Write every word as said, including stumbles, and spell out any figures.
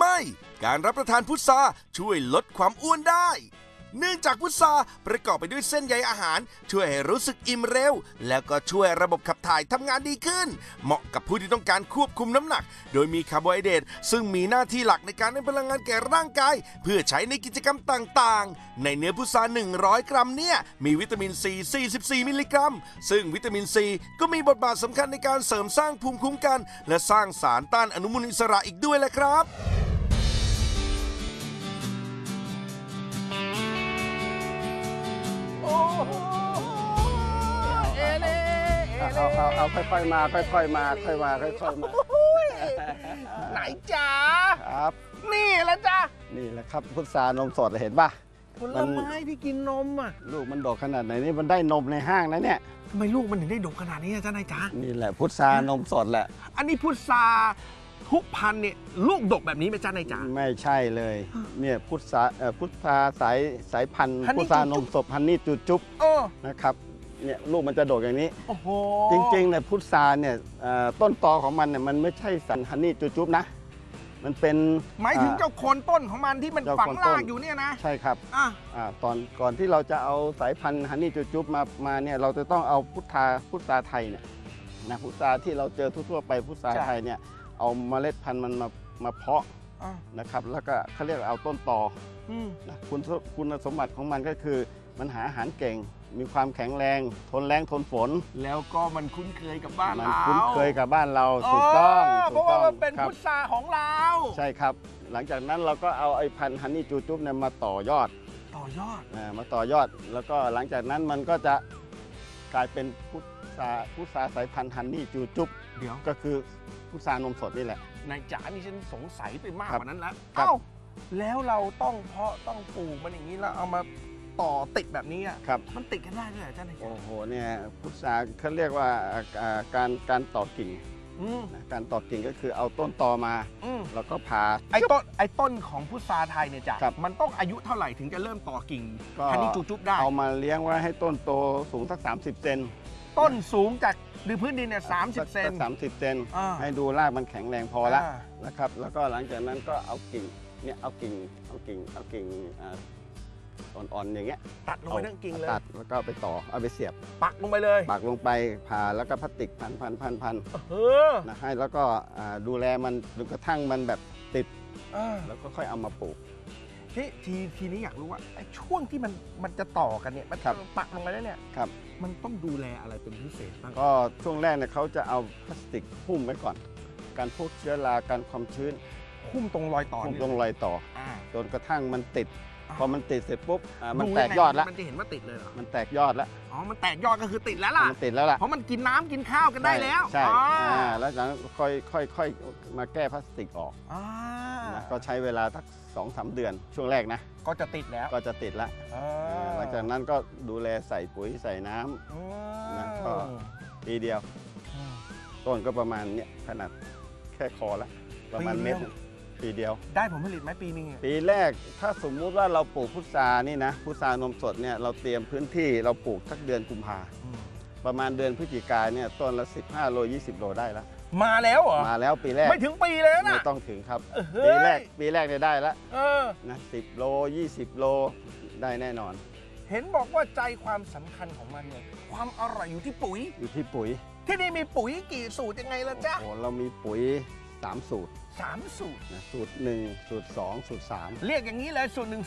ไม่ การรับประทานพุทราช่วยลดความอ้วนได้เนื่องจากพุทราประกอบไปด้วยเส้นใยอาหารช่วยให้รู้สึกอิ่มเร็วแล้วก็ช่วยระบบขับถ่ายทำงานดีขึ้นเหมาะกับผู้ที่ต้องการควบคุมน้ำหนักโดยมีคาร์โบไฮเดรตซึ่งมีหน้าที่หลักในการให้พลังงานแก่ร่างกายเพื่อใช้ในกิจกรรมต่างๆในเนื้อพุทราหนึ่งร้อยกรัมเนี่ยมีวิตามินซี สี่สิบสี่ มิลลิกรัมซึ่งวิตามินซีก็มีบทบาทสำคัญในการเสริมสร้างภูมิคุ้มกันและสร้างสารต้านอนุมูลอิสระอีกด้วยแหละครับเอาเอาเอาค่อยๆมาค่อยๆมาค่อยๆมาค่อยๆมาไหนจ๋าครับนี่แหละจ้านี่แหละครับพุทรานมสดเห็นป่ะผลไม้ที่กินนมอ่ะลูกมันดกขนาดไหนนี่มันได้นมในห้างนะเนี่ยทำไมลูกมันถึงได้ดกขนาดนี้จ้านายจ๋านี่แหละพุทรานมสดแหละอันนี้พุทราทุกพันเนี่ยลูกดกแบบนี้ไหมจ้านายจ๋าไม่ใช่เลยเนี่ยพุทราเอ่อพุทราสายสายพันธุ์พุทรานมสดพันนี่จุจุ๊บนะครับเนี่ยลูกมันจะโดดอย่างนี้โอ้โหจริงๆเนี่ยพุทราเนี่ยต้นตอของมันเนี่ยมันไม่ใช่สันฮันนี่จุจุ๊บนะมันเป็นหมายถึงเจ้าโคนต้นของมันที่มันฝังรากอยู่เนี่ยนะใช่ครับอ่าตอนก่อนที่เราจะเอาสายพันธุ์ฮันนี่จุจุ๊บมามาเนี่ยเราจะต้องเอาพุทราพุทราไทยเนี่ยนะพุทราที่เราเจอทั่วๆไปพุทราไทยเนี่ยเอาเมล็ดพันธุ์มันมามาเพาะนะครับแล้วก็เขาเรียกเอาต้นตอนะคุณคุณสมบัติของมันก็คือมันหาอาหารเก่งมีความแข็งแรงทนแรงทนฝนแล้วก็มันคุ้นเคยกับบ้านเรามันคุ้นเคยกับบ้านเราถูกต้องเพราะว่ามันเป็นพุทราของเราใช่ครับหลังจากนั้นเราก็เอาไอ้พันธุ์ฮันนี่จูจุ๊บเนี่ยมาต่อยอดต่อยอดอ่ามาต่อยอดแล้วก็หลังจากนั้นมันก็จะกลายเป็นพุทราพุทราสายพันธุ์ฮันนี่จูจุ๊บเดี๋ยวก็คือพุทรานมสดนี่แหละนายจ๋านี่ฉันสงสัยไปมากกว่านั้นแล้วเอ้าแล้วเราต้องเพาะต้องปลูกมันอย่างนี้แล้วเอามาต่อติดแบบนี้อ่ะมันติดกันได้ด้วยอาจารย์โอ้โหเนี่ยพุทราเขาเรียกว่าการการต่อกิ่งการต่อกิ่งก็คือเอาต้นตอมาแล้วก็ผ่าไอ้ต้นไอ้ต้นของพุทราไทยเนี่ยจ้ะมันต้องอายุเท่าไหร่ถึงจะเริ่มต่อกิ่งฮันนี่จูจุ๊บได้เอามาเลี้ยงไว้ให้ต้นโตสูงสักสามสิบเซนต้นสูงจากดูพื้นดินเนี่ยสามสิบเซนสามสิบเซนให้ดูรากมันแข็งแรงพอละนะครับแล้วก็หลังจากนั้นก็เอากิ่งเนี่ยเอากิ่งเอากิ่งเอากิ่งอ่อนๆอย่างเงี้ยตัดลงไปทั้งกิ่งเลยตัดแล้วก็ไปต่อเอาไปเสียบปักลงไปเลยปักลงไปผ่าแล้วก็พลาสติกพันพันพันพันนะให้แล้วก็ดูแลมันจนกระทั่งมันแบบติดแล้วก็ค่อยเอามาปลูกทีทีทีนี้อยากรู้ว่าไอ้ช่วงที่มันมันจะต่อกันเนี่ยมันปักลงไปแล้วเนี่ยครับมันต้องดูแลอะไรเป็นพิเศษบ้างก็ช่วงแรกเนี่ยเขาจะเอาพลาสติกหุ้มไว้ก่อนการพวกเชื้อราการความชื้นหุ้มตรงรอยต่อหุ้มตรงรอยต่อจนกระทั่งมันติดพอมันติดเสร็จปุ๊บมันแตกยอดแล้วมันจะเห็นว่าติดเลยเหรอมันแตกยอดแล้วอ๋อมันแตกยอดก็คือติดแล้วล่ะมันติดแล้วล่ะเพราะมันกินน้ำกินข้าวกันได้แล้วใช่แล้วจากนั้นค่อยค่อยค่อยมาแก้พลาสติกออกก็ใช้เวลาสักสองสามเดือนช่วงแรกนะก็จะติดแล้วก็จะติดแล้วหลังจากนั้นก็ดูแลใส่ปุ๋ยใส่น้ำนะก็ปีเดียวต้นก็ประมาณเนี้ยขนาดแค่คอละประมาณเมตรปีเดียวได้ผลผลิตไหมปีนึงปีแรกถ้าสมมุติว่าเราปลูกพุทรานี่นะพุทรานมสดเนี่ยเราเตรียมพื้นที่เราปลูกสักเดือนกุมภาประมาณเดือนพฤศจิกายนเนี่ยต้นละสิบห้าโลยี่สิบโลได้แล้วมาแล้วเหรอมาแล้วปีแรกไม่ถึงปีเลยนะไม่ต้องถึงครับปีแรกปีแรกเนี่ยได้แล้วนะสิบโลยี่สิบโลได้แน่นอนเห็นบอกว่าใจความสำคัญของมันเนี่ยความอร่อยอยู่ที่ปุ๋ยอยู่ที่ปุ๋ยที่นี่มีปุ๋ยกี่สูตรยังไงล่ะจ๊ะโอ้เรามีปุ๋ยสามสูตรสามสูตรนะสูตรหนึ่งสูตรสองสูตรสามเรียกอย่างนี้เลยสูตรหนึ่ง